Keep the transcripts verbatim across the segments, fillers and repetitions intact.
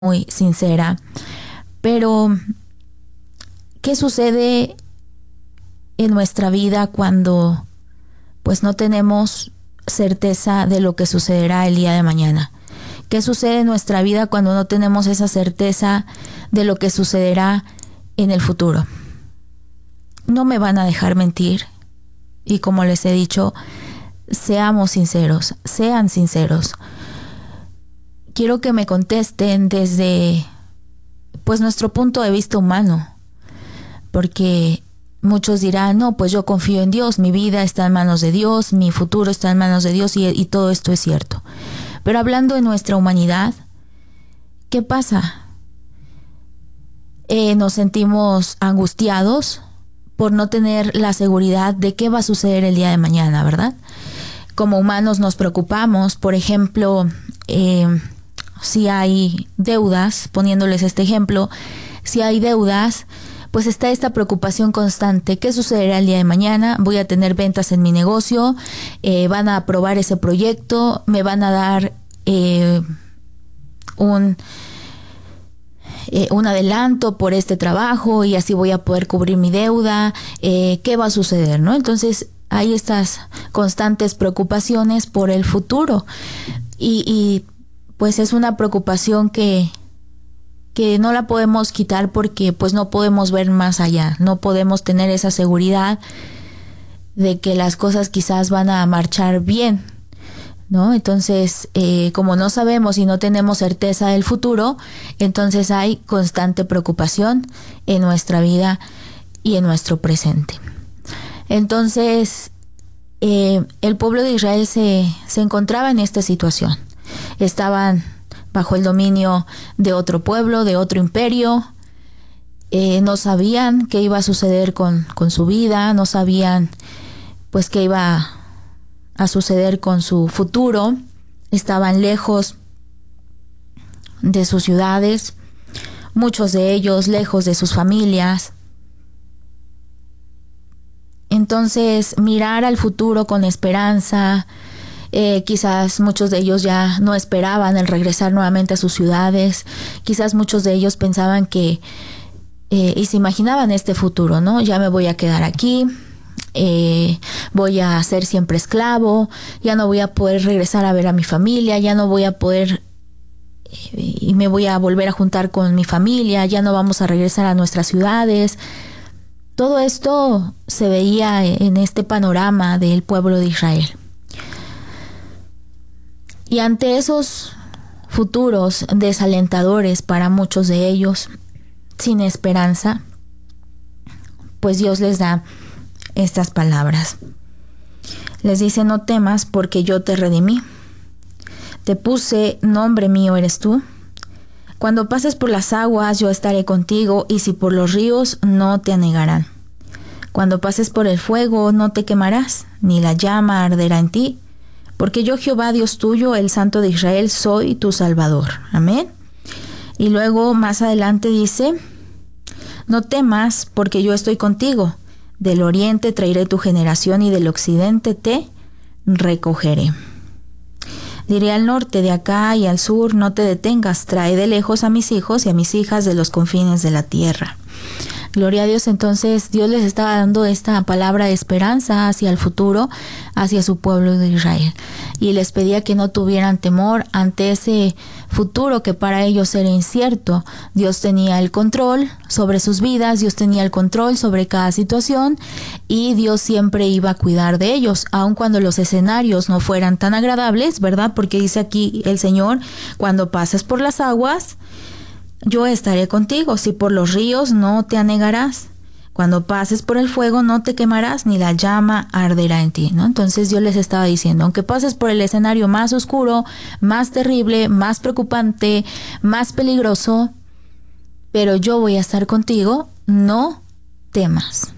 muy sincera. Pero, ¿qué sucede en nuestra vida cuando pues no tenemos certeza de lo que sucederá el día de mañana? ¿Qué sucede en nuestra vida cuando no tenemos esa certeza de lo que sucederá en el futuro? No me van a dejar mentir. Y como les he dicho, seamos sinceros, sean sinceros. Quiero que me contesten desde pues nuestro punto de vista humano, porque muchos dirán, no, pues yo confío en Dios, mi vida está en manos de Dios, mi futuro está en manos de Dios y, y todo esto es cierto. Pero hablando de nuestra humanidad, ¿qué pasa? Eh, nos sentimos angustiados por no tener la seguridad de qué va a suceder el día de mañana, ¿verdad? Como humanos nos preocupamos, por ejemplo, eh, si hay deudas, poniéndoles este ejemplo, si hay deudas, pues está esta preocupación constante. ¿Qué sucederá el día de mañana? ¿Voy a tener ventas en mi negocio? Eh, ¿Van a aprobar ese proyecto? ¿Me van a dar eh, un, eh, un adelanto por este trabajo y así voy a poder cubrir mi deuda? Eh, ¿Qué va a suceder, no? Entonces hay estas constantes preocupaciones por el futuro y, y pues es una preocupación que que no la podemos quitar porque pues no podemos ver más allá, no podemos tener esa seguridad de que las cosas quizás van a marchar bien, ¿no? Entonces, eh, como no sabemos y no tenemos certeza del futuro, entonces hay constante preocupación en nuestra vida y en nuestro presente. Entonces, eh, el pueblo de Israel se, se encontraba en esta situación. Estaban bajo el dominio de otro pueblo, de otro imperio. Eh, no sabían qué iba a suceder con, con su vida, no sabían pues qué iba a suceder con su futuro. Estaban lejos de sus ciudades, muchos de ellos lejos de sus familias. Entonces, mirar al futuro con esperanza. Eh, quizás muchos de ellos ya no esperaban el regresar nuevamente a sus ciudades. Quizás muchos de ellos pensaban que eh, y se imaginaban este futuro, ¿no? Ya me voy a quedar aquí, eh, voy a ser siempre esclavo, ya no voy a poder regresar a ver a mi familia, ya no voy a poder eh, y me voy a volver a juntar con mi familia, ya no vamos a regresar a nuestras ciudades. Todo esto se veía en este panorama del pueblo de Israel. Y ante esos futuros desalentadores para muchos de ellos, sin esperanza, pues Dios les da estas palabras. Les dice, no temas porque yo te redimí. Te puse, nombre mío eres tú. Cuando pases por las aguas yo estaré contigo y si por los ríos no te anegarán. Cuando pases por el fuego no te quemarás, ni la llama arderá en ti. Porque yo, Jehová, Dios tuyo, el Santo de Israel, soy tu Salvador. Amén. Y luego más adelante dice, no temas, porque yo estoy contigo. Del oriente traeré tu generación y del occidente te recogeré. Diré al norte, de acá y al sur, no te detengas. Trae de lejos a mis hijos y a mis hijas de los confines de la tierra. Gloria a Dios. Entonces Dios les estaba dando esta palabra de esperanza hacia el futuro, hacia su pueblo de Israel. Y les pedía que no tuvieran temor ante ese futuro que para ellos era incierto. Dios tenía el control sobre sus vidas, Dios tenía el control sobre cada situación y Dios siempre iba a cuidar de ellos, aun cuando los escenarios no fueran tan agradables, ¿verdad? Porque dice aquí el Señor, cuando pases por las aguas, yo estaré contigo, si por los ríos no te anegarás, cuando pases por el fuego no te quemarás, ni la llama arderá en ti, ¿no? Entonces Dios les estaba diciendo, aunque pases por el escenario más oscuro, más terrible, más preocupante, más peligroso, pero yo voy a estar contigo, no temas.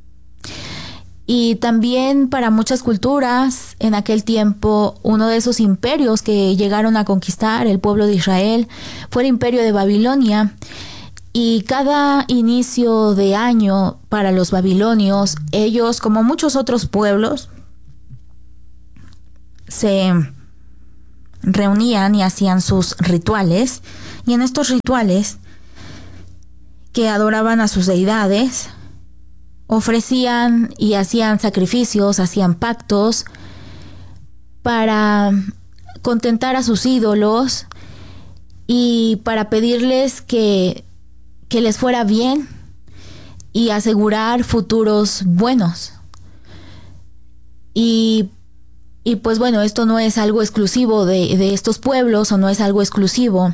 Y también para muchas culturas, en aquel tiempo, uno de esos imperios que llegaron a conquistar el pueblo de Israel fue el imperio de Babilonia. Y cada inicio de año para los babilonios, ellos, como muchos otros pueblos, se reunían y hacían sus rituales, y en estos rituales que adoraban a sus deidades, ofrecían y hacían sacrificios, hacían pactos para contentar a sus ídolos y para pedirles que, que les fuera bien y asegurar futuros buenos. Y, y pues bueno, esto no es algo exclusivo de, de estos pueblos, o no es algo exclusivo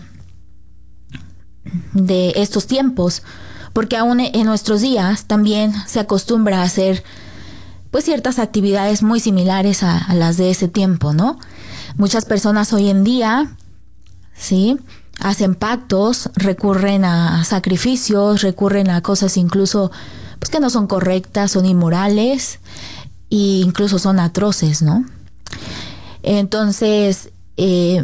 de estos tiempos, porque aún en nuestros días también se acostumbra a hacer pues ciertas actividades muy similares a, a las de ese tiempo, ¿no? Muchas personas hoy en día, ¿sí?, hacen pactos, recurren a sacrificios, recurren a cosas incluso pues que no son correctas, son inmorales e incluso son atroces, ¿no? Entonces, eh,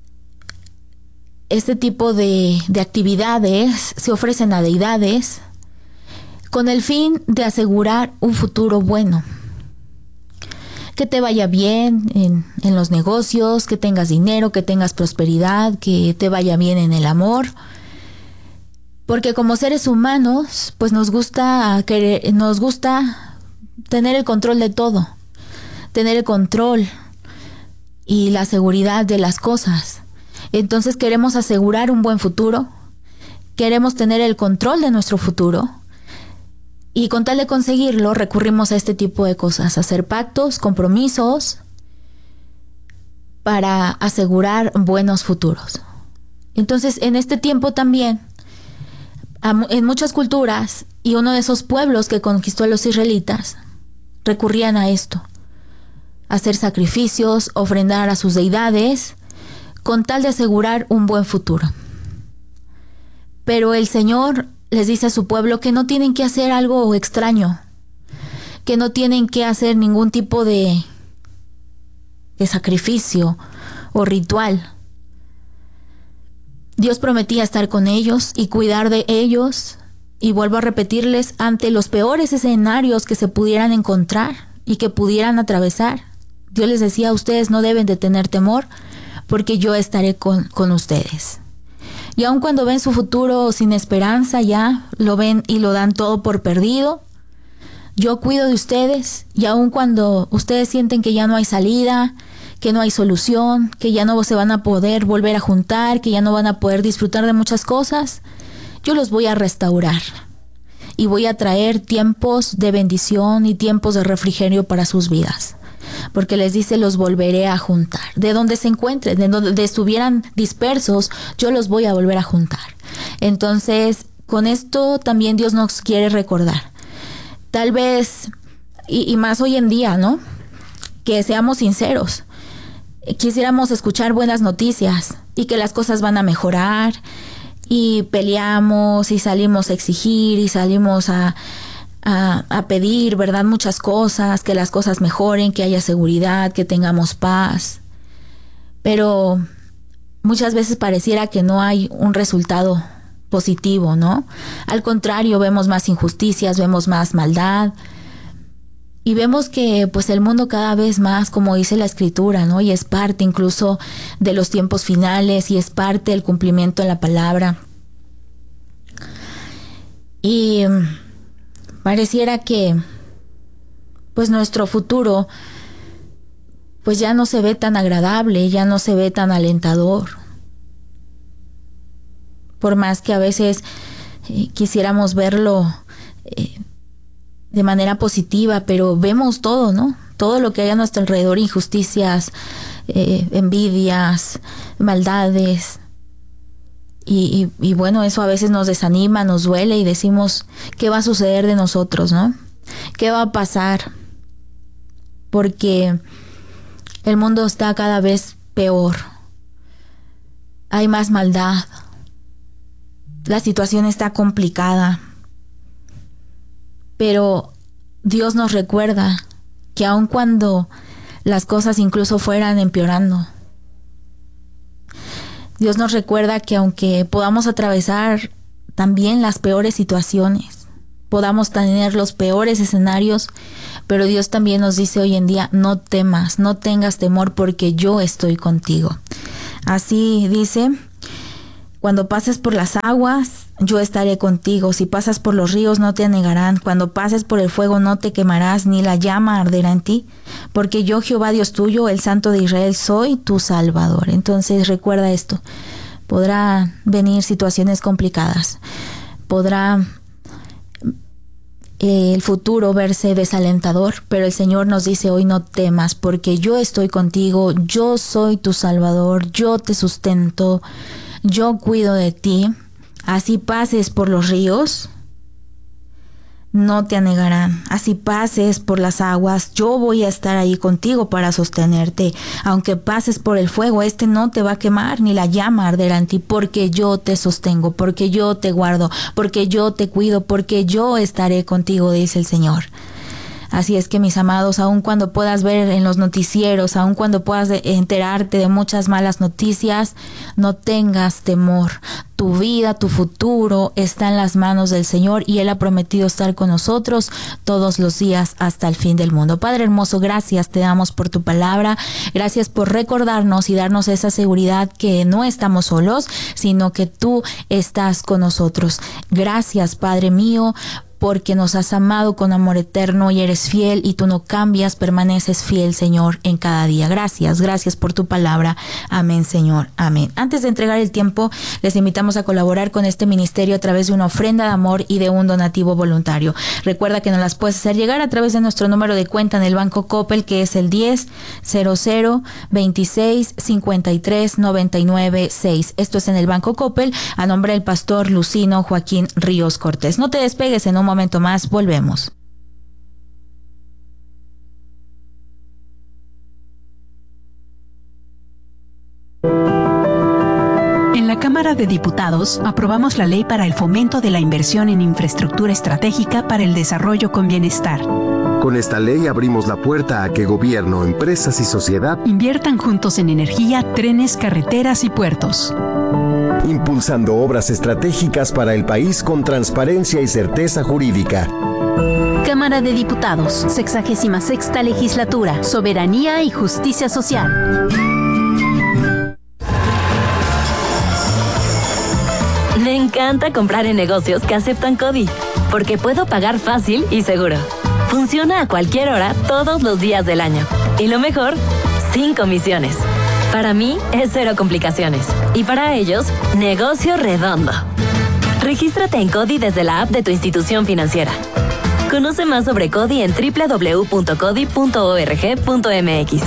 este tipo de, de actividades se ofrecen a deidades con el fin de asegurar un futuro bueno. Que te vaya bien en, en los negocios, que tengas dinero, que tengas prosperidad, que te vaya bien en el amor. Porque como seres humanos, pues nos gusta querer, nos gusta tener el control de todo, tener el control y la seguridad de las cosas. Entonces queremos asegurar un buen futuro, queremos tener el control de nuestro futuro, y con tal de conseguirlo recurrimos a este tipo de cosas, hacer pactos, compromisos para asegurar buenos futuros. Entonces, en este tiempo también, en muchas culturas, y uno de esos pueblos que conquistó a los israelitas, recurrían a esto, hacer sacrificios, ofrendar a sus deidades, con tal de asegurar un buen futuro. Pero el Señor les dice a su pueblo que no tienen que hacer algo extraño, que no tienen que hacer ningún tipo de, de sacrificio o ritual. Dios prometía estar con ellos y cuidar de ellos, y vuelvo a repetirles, ante los peores escenarios que se pudieran encontrar y que pudieran atravesar. Dios les decía: ustedes no deben de tener temor, porque yo estaré con, con ustedes. Y aun cuando ven su futuro sin esperanza, ya lo ven y lo dan todo por perdido, yo cuido de ustedes. Y aun cuando ustedes sienten que ya no hay salida, que no hay solución, que ya no se van a poder volver a juntar, que ya no van a poder disfrutar de muchas cosas, yo los voy a restaurar y voy a traer tiempos de bendición y tiempos de refrigerio para sus vidas. Porque les dice: los volveré a juntar. De donde se encuentren, de donde estuvieran dispersos, yo los voy a volver a juntar. Entonces, con esto también Dios nos quiere recordar. Tal vez, y, y más hoy en día, ¿no?, que seamos sinceros. Quisiéramos escuchar buenas noticias y que las cosas van a mejorar, y peleamos y salimos a exigir y salimos a A, a pedir, ¿verdad?, muchas cosas, que las cosas mejoren, que haya seguridad, que tengamos paz. Pero muchas veces pareciera que no hay un resultado positivo, ¿no? Al contrario, vemos más injusticias, vemos más maldad, y vemos que pues el mundo cada vez más, como dice la Escritura, ¿no?, y es parte incluso de los tiempos finales, y es parte del cumplimiento de la palabra. Y pareciera que pues nuestro futuro pues ya no se ve tan agradable, ya no se ve tan alentador. Por más que a veces eh, quisiéramos verlo eh, de manera positiva, pero vemos todo, ¿no? Todo lo que hay a nuestro alrededor: injusticias, eh, envidias, maldades. Y, y, y bueno, eso a veces nos desanima, nos duele, y decimos: ¿qué va a suceder de nosotros, no? ¿Qué va a pasar? Porque el mundo está cada vez peor. Hay más maldad. La situación está complicada. Pero Dios nos recuerda que aun cuando las cosas incluso fueran empeorando, Dios nos recuerda que aunque podamos atravesar también las peores situaciones, podamos tener los peores escenarios, pero Dios también nos dice hoy en día: no temas, no tengas temor, porque yo estoy contigo. Así dice: cuando pases por las aguas, yo estaré contigo. Si pasas por los ríos, no te anegarán. Cuando pases por el fuego, no te quemarás, ni la llama arderá en ti. Porque yo, Jehová Dios tuyo, el Santo de Israel, soy tu Salvador. Entonces recuerda esto. Podrá venir situaciones complicadas. Podrá eh, el futuro verse desalentador. Pero el Señor nos dice hoy: no temas, porque yo estoy contigo. Yo soy tu Salvador. Yo te sustento. Yo cuido de ti. Así pases por los ríos, no te anegarán. Así pases por las aguas, yo voy a estar ahí contigo para sostenerte. Aunque pases por el fuego, este no te va a quemar, ni la llama arderá en ti, porque yo te sostengo, porque yo te guardo, porque yo te cuido, porque yo estaré contigo, dice el Señor. Así es que, mis amados, aun cuando puedas ver en los noticieros, aun cuando puedas enterarte de muchas malas noticias, no tengas temor. Tu vida, tu futuro está en las manos del Señor y Él ha prometido estar con nosotros todos los días hasta el fin del mundo. Padre hermoso, gracias te damos por tu palabra. Gracias por recordarnos y darnos esa seguridad que no estamos solos, sino que tú estás con nosotros. Gracias, Padre mío, porque nos has amado con amor eterno y eres fiel y tú no cambias, permaneces fiel, Señor, en cada día. Gracias, gracias por tu palabra. Amén, Señor, amén. Antes de entregar el tiempo, les invitamos a colaborar con este ministerio a través de una ofrenda de amor y de un donativo voluntario. Recuerda que nos las puedes hacer llegar a través de nuestro número de cuenta en el Banco Coppel, que es el diez cero cero veintiséis cincuenta y tres noventa y nueve seis. Esto es en el Banco Coppel, a nombre del pastor Lucino Joaquín Ríos Cortés. No te despegues, en un momento más volvemos. En la Cámara de Diputados aprobamos la ley para el fomento de la inversión en infraestructura estratégica para el desarrollo con bienestar. Con esta ley abrimos la puerta a que gobierno, empresas y sociedad inviertan juntos en energía, trenes, carreteras y puertos, impulsando obras estratégicas para el país con transparencia y certeza jurídica. Cámara de Diputados, sexagésima sexta legislatura, soberanía y justicia social. Me encanta comprar en negocios que aceptan CODI, porque puedo pagar fácil y seguro. Funciona a cualquier hora, todos los días del año. Y lo mejor, sin comisiones. Para mí es cero complicaciones. Y para ellos, negocio redondo. Regístrate en CODI desde la app de tu institución financiera. Conoce más sobre CODI en doble u doble u doble u punto codi punto org punto m x.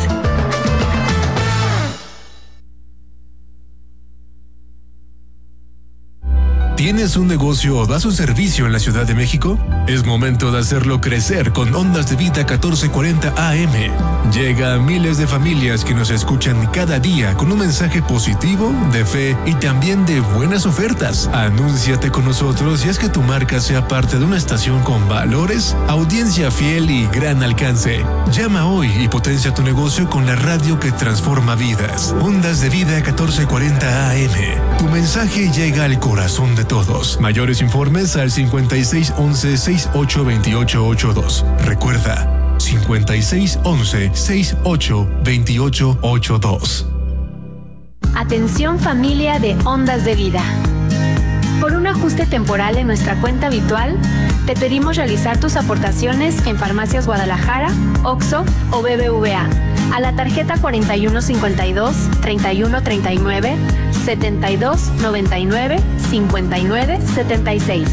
¿Tienes un negocio o das un servicio en la Ciudad de México? Es momento de hacerlo crecer con Ondas de Vida catorce cuarenta A M. Llega a miles de familias que nos escuchan cada día con un mensaje positivo, de fe y también de buenas ofertas. Anúnciate con nosotros y haz que tu marca sea parte de una estación con valores, audiencia fiel y gran alcance. Llama hoy y potencia tu negocio con la radio que transforma vidas. Ondas de Vida catorce cuarenta A M. Tu mensaje llega al corazón de todos. Mayores informes al cincuenta y seis once sesenta y ocho veintiocho ochenta y dos. Recuerda, cincuenta y seis once sesenta y ocho veintiocho ochenta y dos. Atención familia de Ondas de Vida. Por un ajuste temporal en nuestra cuenta habitual, te pedimos realizar tus aportaciones en Farmacias Guadalajara, Oxxo o B B V A a la tarjeta cuarenta y uno cincuenta y dos, treinta y uno treinta y nueve, setenta y dos noventa y nueve, cincuenta y nueve setenta y seis.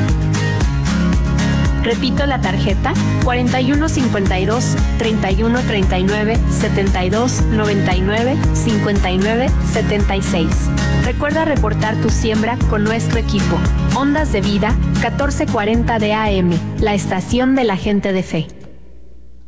Repito la tarjeta cuarenta y uno cincuenta y dos, treinta y uno treinta y nueve, setenta y dos noventa y nueve, cincuenta y nueve setenta y seis. Recuerda reportar tu siembra con nuestro equipo. Ondas de Vida catorce cuarenta de A M, la estación de la gente de fe.